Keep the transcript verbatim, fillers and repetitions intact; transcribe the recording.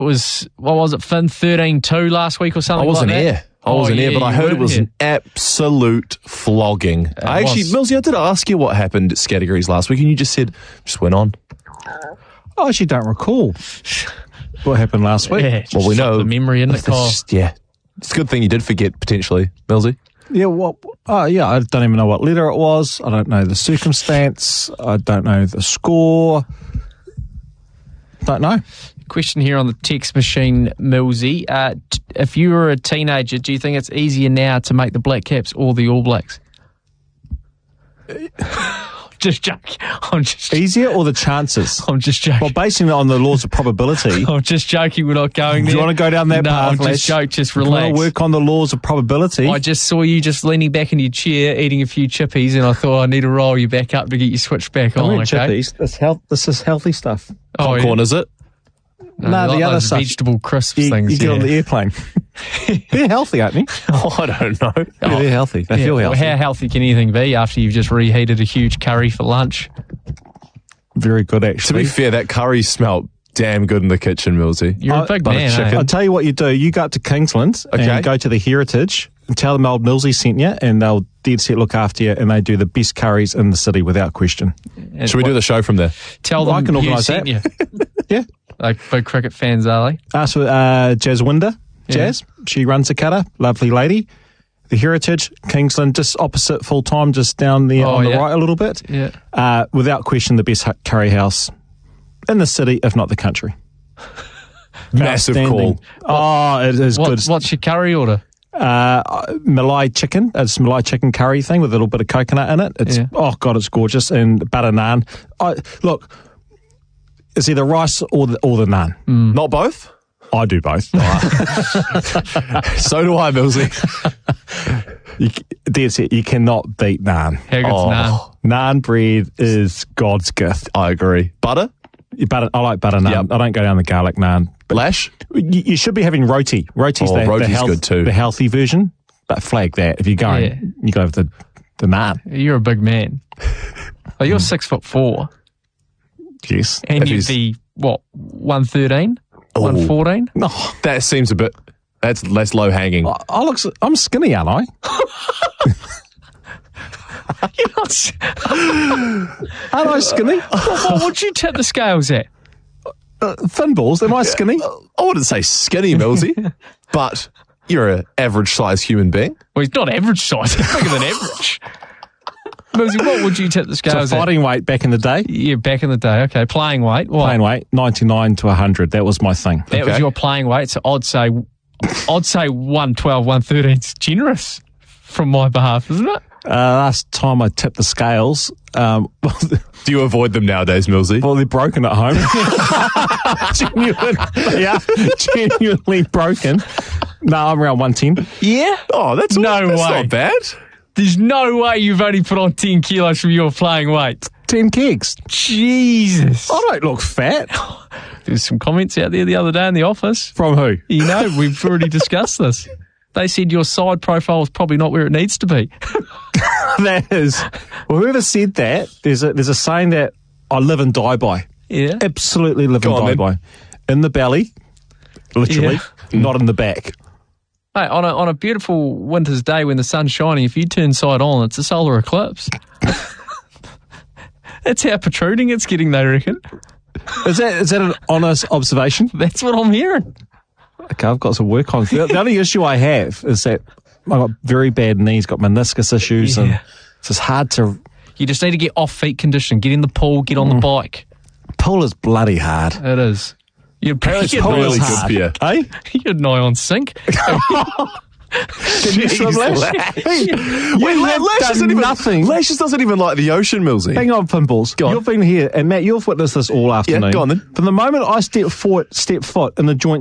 was, what was it, Finn, thirteen two last week or something I wasn't like that? here. I wasn't oh, here, yeah, but I you heard it weren't was here. an absolute flogging. I actually, was. Millsy, I did ask you what happened at Scattergories last week, and you just said, just went on. I actually don't recall what happened last week. Yeah, Well, we just know. the memory in It's the car. just- yeah. It's a good thing you did forget, potentially, Millsy. Yeah, well, oh, yeah, I don't even know what letter it was. I don't know the circumstance. I don't know the score. Don't know. Question here on the text machine, Millsy. Uh, t- if you were a teenager, do you think it's easier now to make the Black Caps or the All Blacks? Just joking. I'm just, Easier or the chances? I'm just joking. Well, basing it on the laws of probability. I'm just joking. We're not going Do there. you want to go down that no, path? I'm just Lesh? joking. Just Do you want relax. to work on the laws of probability? I just saw you just leaning back in your chair, eating a few chippies, and I thought I need to roll you back up to get you switched back I on. meant Okay. chippies. This, health, this is healthy stuff. Oh, Popcorn, yeah. is it? No, No, like the other those stuff. vegetable crisps You, things. you get yeah. on the airplane. They're healthy, aren't they? Oh, I don't know. Yeah, they're healthy. They Yeah, feel well, healthy. how healthy can anything be after you've just reheated a huge curry for lunch? Very good, To actually. be fair, that curry smelt damn good in the kitchen, Millsy. You're I- a big butter man, chicken. eh? I'll tell you what you do. You go up to Kingsland Okay. and go to the Heritage and tell them old Millsy sent you, and they'll dead set look after you, and they do the best curries in the city without question. And Should we do the show from there? Tell Well, I them can you organise sent that. you. Yeah. Like big cricket fans, are they? Ask for uh, Jazz Winder. Yeah. Jazz. She runs the cutter. Lovely lady. The Heritage, Kingsland, just opposite full time, just down there Oh, on the yeah. right a little bit. Yeah. Uh, without question, the best hu- curry house in the city, if not the country. Massive Outstanding. call. Oh, it is What, good. what's your curry order? Uh, Malai chicken. It's Malai chicken curry thing with a little bit of coconut in it. It's Yeah. oh god, it's gorgeous, and butter naan. I, look, it's either rice or the, or the naan. Not both? I do both. So do I, Millsy. you, that's it. You cannot beat naan. How good's Oh. naan? Naan bread is God's gift. I agree. Butter? Butter, I like butter naan. Yep. I don't go down the garlic naan. But Lash? you, you should be having roti. Roti's Oh, the, roti's the, health, good too. the healthy version. But flag that. If you're going, Yeah. you go with the, the naan. You're a big man. Oh, you're six foot four, Yes. and If you'd he's- be what, one thirteen, Oh. one fourteen? No. That seems a bit, that's less low hanging. I, I look, s- I'm skinny, aren't I? You're not. s- Aren't I skinny? what would you tip the scales at? Uh, thin balls. Am I skinny? I wouldn't say skinny, Millsy, but you're an average sized human being. Well, he's not average size. He's bigger than average. Millsy, what would you tip the So scales at? fighting weight back in the day, Yeah, back in the day. Okay, playing weight. What? playing weight, ninety-nine to one hundred. That was my thing. That was Okay. your playing weight. So I'd say, I'd say one twelve, one thirteen is generous from my behalf, isn't it? Uh, last time I tipped the scales, um, Do you avoid them nowadays, Millsy? well, they're broken at home. Genuine, they are genuinely broken. No, I'm around one ten. Yeah. Oh, that's, No that's way. not bad. There's no way you've only put on ten kilos from your playing weight. ten kegs. Jesus. I don't look fat. There's some comments out there the other day in the office. From who? You know, we've already discussed this. They said your side profile is probably not where it needs to be. That is. Well, whoever said that, there's a, there's a saying that I live and die by. Yeah. Absolutely live Go and on, die then. by. In the belly, literally, Yeah. not in the back. Hey, on a on a beautiful winter's day when the sun's shining, if you turn side on, it's a solar eclipse. That's how protruding it's getting, they reckon. Is that is that an honest observation? That's what I'm hearing. Okay, I've got some work on. The, the only issue I have is that I've got very bad knees, got meniscus issues, Yeah. and it's just hard to. You just need to get off feet condition, get in the pool, get on the bike. Pull is bloody hard. It is. You're, It's you're, really is good hard. for you. Hey? you're nigh on sync. Can you swim, Lash? Wait, You La- have Lash done doesn't even, nothing. Lash just doesn't even like the ocean, Millsy. Hang on, Pinballs. Go on. You've been here, and Matt, you've witnessed this all afternoon. go on then. From the moment I step foot, step foot in the joint